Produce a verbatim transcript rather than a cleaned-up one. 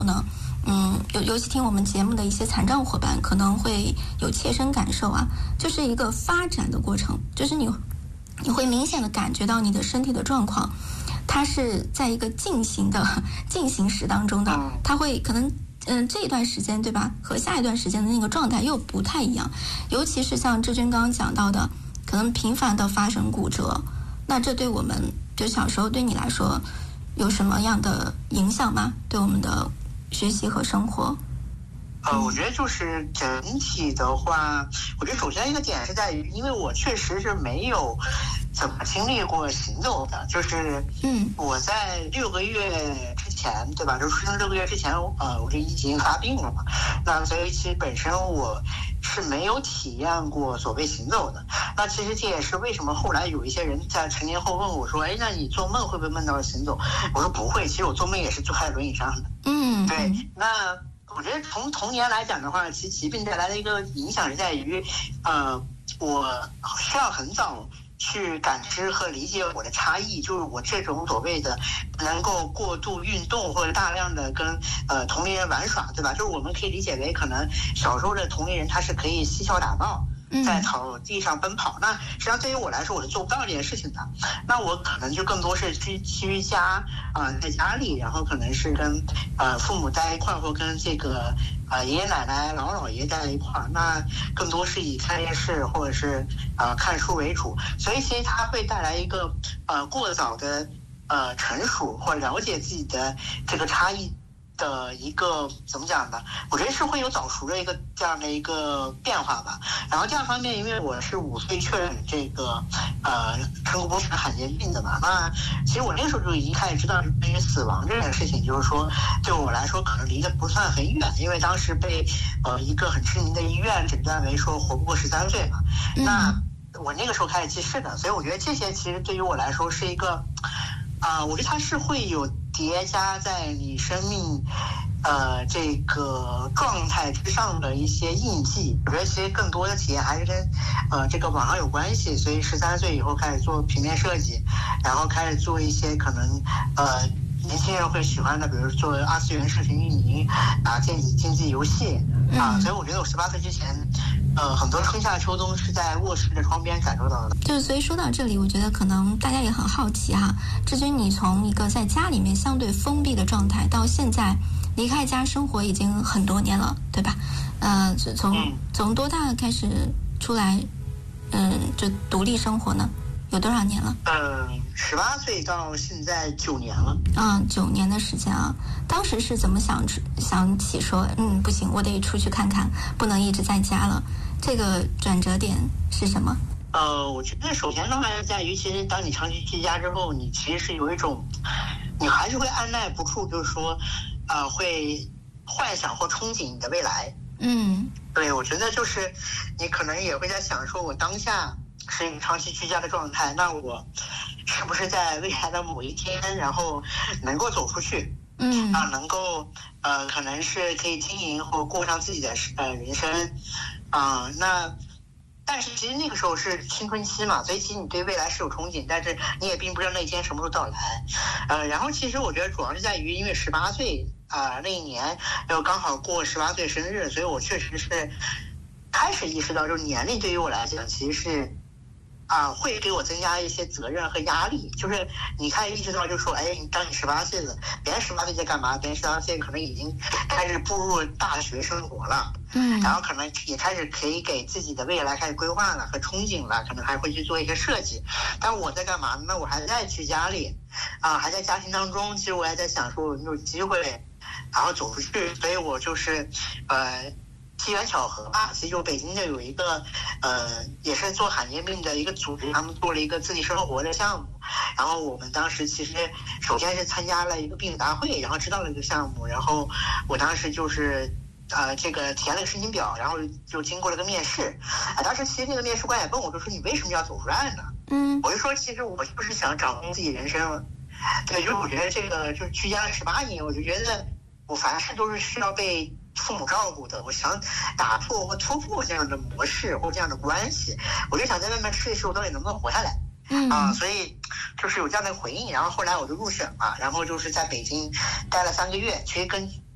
呢，嗯，尤尤其听我们节目的一些残障伙伴可能会有切身感受啊，就是一个发展的过程，就是你你会明显的感觉到你的身体的状况，它是在一个进行的进行时当中的，它会可能嗯这一段时间对吧，和下一段时间的那个状态又不太一样，尤其是像志军刚刚讲到的，可能频繁的发生骨折，那这对我们就小时候对你来说有什么样的影响吗？对我们的学习和生活？ 呃，我觉得就是整体的话，我觉得首先一个点是在于，因为我确实是没有怎么经历过行走的，就是嗯，我在六个月之前，对吧？就出生六个月之前，呃，我就已经发病了嘛。那所以其实本身我是没有体验过所谓行走的。那其实这也是为什么后来有一些人在成年后问我说：“哎，那你做梦会不会梦到行走？”我说不会，其实我做梦也是坐在轮椅上的。嗯，对，那。我觉得从童年来讲的话，其实疾病带来的一个影响是在于，呃，我需要很早去感知和理解我的差异，就是我这种所谓的能够过度运动或者大量的跟呃同龄人玩耍，对吧？就是我们可以理解为可能小时候的同龄人他是可以嬉笑打闹，在草地上奔跑，那实际上对于我来说我是做不到这件事情的。那我可能就更多是居居家啊、呃，在家里，然后可能是跟呃父母在一块儿，或跟这个呃爷爷奶奶、姥姥姥爷在一块儿。那更多是以看电视或者是呃看书为主，所以其实它会带来一个呃过早的呃成熟或了解自己的这个差异的一个怎么讲呢？我觉得是会有早熟的一个这样的一个变化吧。然后第二方面，因为我是五岁确认这个呃成骨不全罕见病的嘛，那其实我那个时候就已经开始知道关于死亡这件事情，就是说对我来说可能离得不算很远，因为当时被呃一个很知名的医院诊断为说活不过十三岁嘛。嗯、那我那个时候开始记事的，所以我觉得这些其实对于我来说是一个啊、呃，我觉得它是会有叠加在你生命呃这个状态之上的一些印记。我觉得其实更多的体验还是跟呃这个网上有关系，所以十三岁以后开始做平面设计，然后开始做一些可能呃年轻人会喜欢的，比如做二次元视频运营啊、竞技竞技游戏啊，所以我觉得我十八岁之前呃很多春夏秋冬是在卧室的窗边感受到的。 就是所以说到这里，我觉得可能大家也很好奇哈，志军你从一个在家里面相对封闭的状态到现在离开家生活已经很多年了，对吧？呃，从从多大开始出来，嗯，就独立生活呢？有多少年了？ 嗯，十八岁到现在九年了。 嗯，九年的时间啊！当时是怎么想想起说，嗯，不行，我得出去看看，不能一直在家了。这个转折点是什么？ 呃，我觉得首先的话在于，其实当你长期居家之后，你其实是有一种，你还是会按耐不住，就是说，呃，会幻想或憧憬你的未来。嗯，对，我觉得就是你可能也会在想说，我当下是一个长期居家的状态，那我是不是在未来的某一天，然后能够走出去？嗯，啊，能够呃，可能是可以经营或过上自己的呃人生啊、呃，那。但是其实那个时候是青春期嘛，所以其实你对未来是有憧憬，但是你也并不知道那一天什么时候到来。呃，然后其实我觉得主要是在于，因为十八岁啊、呃、那一年又刚好过十八岁生日，所以我确实是开始意识到，就是年龄对于我来讲其实是啊、呃、会给我增加一些责任和压力。就是你开始意识到，就是说，哎，当你十八岁了，别人十八岁在干嘛？别人十八岁可能已经开始步入大学生活了。嗯，然后可能也开始可以给自己的未来开始规划了和憧憬了，可能还会去做一些设计。但我在干嘛呢？我还在居家里，啊、呃，还在家庭当中。其实我还在想说，有没有机会，然后走出去。所以我就是，呃，机缘巧合吧。其实就北京的有一个，呃，也是做罕见病的一个组织，他们做了一个自己生活的项目。然后我们当时其实首先是参加了一个病友大会，然后知道了这个项目，然后我当时就是。呃，这个填了个申请表，然后就经过了个面试。啊，当时其实那个面试官也问我，就说你为什么要走出来呢？嗯，我就说其实我就是想掌控自己人生。对，就是我觉得这个就是居家了十八年，我就觉得我凡事都是需要被父母照顾的。我想打破或突破这样的模式或这样的关系，我就想在外面试一试，我到底能不能活下来。嗯啊，所以就是有这样的回应。然后后来我就入选嘛，然后就是在北京待了三个月，其实跟